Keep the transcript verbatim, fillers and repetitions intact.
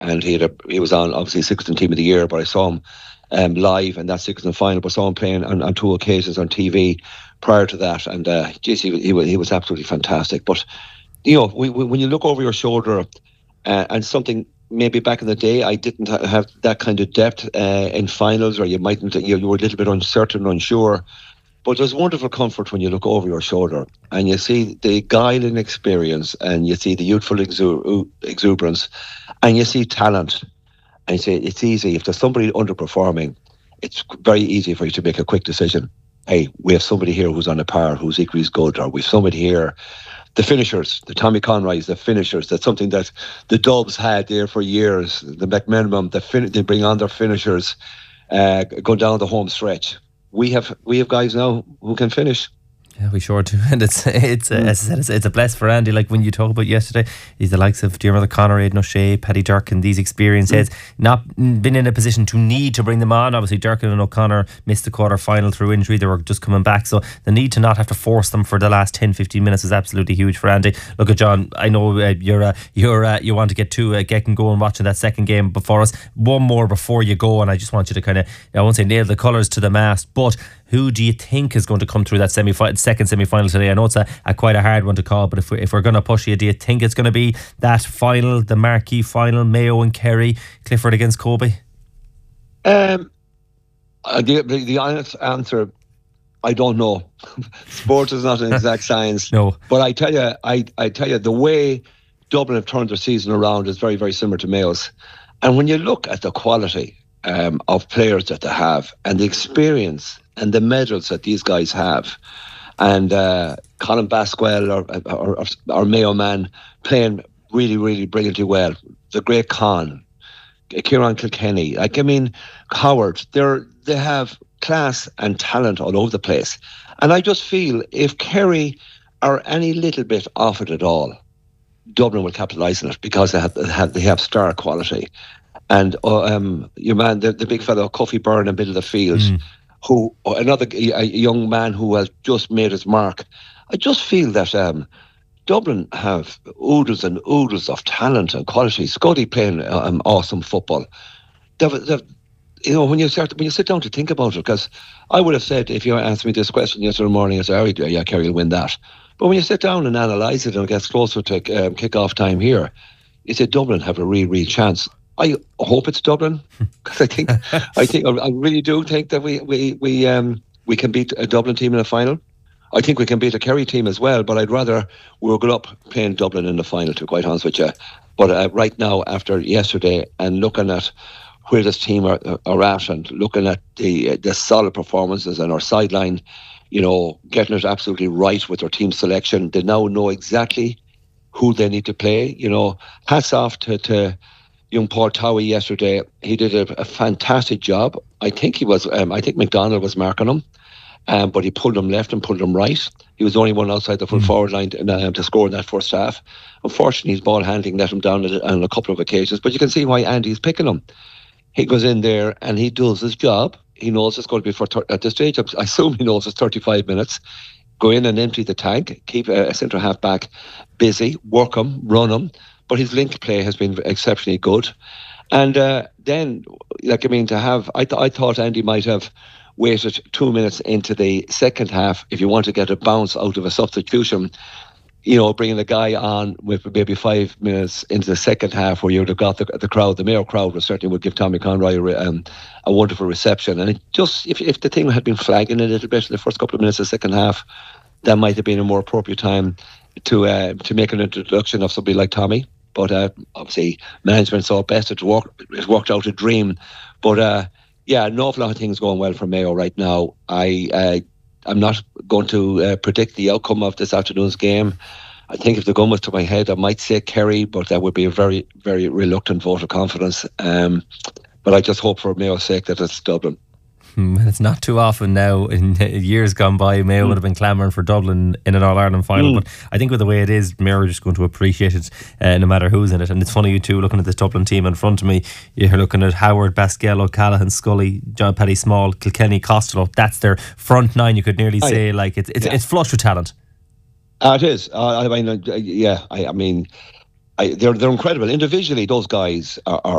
and he had a, he was on obviously Sixteen Team of the Year, but I saw him um, live in that Sixteen final, but saw him playing on, on two occasions on T V prior to that, and uh, geez, he, he was he was absolutely fantastic. But you know, we, we, when you look over your shoulder, uh, and something maybe back in the day I didn't ha- have that kind of depth uh, in finals, or you mightn't, you, you were a little bit uncertain, unsure. But there's wonderful comfort when you look over your shoulder and you see the guile and experience, and you see the youthful exu- exuberance, and you see talent. And you say it's easy. If there's somebody underperforming, it's very easy for you to make a quick decision. Hey, we have somebody here who's on a par, who's equally as good, or we have somebody here. The finishers, the Tommy Conroys, the finishers, that's something that the Dubs had there for years. The McMenamum, the fin- they bring on their finishers uh, going down the home stretch. We have we have guys now who can finish. Yeah, we sure do, and it's it's mm. uh, as I said, it's, it's a bless for Andy. Like when you talk about yesterday, he's the likes of, do you remember Conor, Aidan O'Shea, Paddy Durkin, these experienced heads, mm. not been in a position to need to bring them on. Obviously, Durkin and O'Connor missed the quarter final through injury; they were just coming back, so the need to not have to force them for the last ten, fifteen minutes is absolutely huge for Andy. Look at John. I know uh, you're uh, you're uh, you want to get to uh, getting going, watching that second game before us. One more before you go, and I just want you to kind of, I won't say nail the colours to the mast, but who do you think is going to come through that semi second semi-final today? I know it's a, a quite a hard one to call, but if, we, if we're going to push you, do you think it's going to be that final, the marquee final, Mayo and Kerry, Clifford against Kobe? Um, uh, the, the, the honest answer, I don't know. Sport is not an exact science. No. But I tell you, I, I tell you, the way Dublin have turned their season around is very, very similar to Mayo's. And when you look at the quality um, of players that they have, and the experience and the medals that these guys have, and uh, Colin Basquel, or, or, or, or Mayo man, playing really, really brilliantly well. The great Con, Kieran Kilkenny, like I mean, Howard. They're they have class and talent all over the place, and I just feel if Kerry are any little bit off it at all, Dublin will capitalise on it, because they have, they have, they have star quality. And uh, um, your man, the, the big fellow, Coffey Byrne, in the middle of the field. Mm. Who another a young man who has just made his mark. I just feel that um, Dublin have oodles and oodles of talent and quality. Scotty playing um, awesome football. They've, they've, you know, when you start when you sit down to think about it, because I would have said, if you asked me this question yesterday morning, I said, oh, yeah, Kerry will win that. But when you sit down and analyse it and it gets closer to um, kick-off time here, you say Dublin have a real, real chance. I hope it's Dublin, because I think, I think, I really do think that we we we um we can beat a Dublin team in a final. I think we can beat a Kerry team as well, but I'd rather we'll go up playing Dublin in the final, to be quite honest with you. But uh, right now, after yesterday, and looking at where this team are, are at, and looking at the the solid performances and our sideline, you know, getting it absolutely right with their team selection, they now know exactly who they need to play. You know, hats off to. to young Paul Towie yesterday. He did a, a fantastic job. I think he was. Um, I think McDonald was marking him, um, but he pulled him left and pulled him right. He was the only one outside the full mm. forward line to, uh, to score in that first half. Unfortunately, his ball handling let him down on a couple of occasions. But you can see why Andy's picking him. He goes in there and he does his job. He knows it's going to be for thir- at this stage. I assume he knows it's thirty-five minutes. Go in and empty the tank. Keep a, a centre half back busy. Work him. Run him. But his link play has been exceptionally good. And uh, then, like, I mean, to have, I, th- I thought Andy might have waited two minutes into the second half, if you want to get a bounce out of a substitution, you know, bringing a guy on with maybe five minutes into the second half, where you would have got the, the crowd, the Mayo crowd would certainly would give Tommy Conroy a, um, a wonderful reception. And it just, if, if the thing had been flagging a little bit in the first couple of minutes of the second half, that might have been a more appropriate time to uh, to make an introduction of somebody like Tommy. But uh, obviously, management saw best. It worked. It worked out a dream. But uh, yeah, an awful lot of things going well for Mayo right now. I uh, I'm not going to uh, predict the outcome of this afternoon's game. I think if the gun was to my head, I might say Kerry, but that would be a very, very reluctant vote of confidence. Um, but I just hope, for Mayo's sake, that it's Dublin. Mm, it's not too often now. In years gone by, Mayo mm. would have been clamouring for Dublin in an All-Ireland final, mm. but I think with the way it is, Mayo are just going to appreciate it uh, no matter who's in it. And it's funny, you two, looking at this Dublin team in front of me, you're looking at Howard, Basquel, O'Callaghan, Scully, John Paddy Small, Kilkenny, Costello. That's their front nine, you could nearly I, say. Like it's it's, yeah. it's flush with talent. Uh, it is. Uh, I mean, uh, yeah, I, I mean, I, they're they're incredible individually. Those guys are, are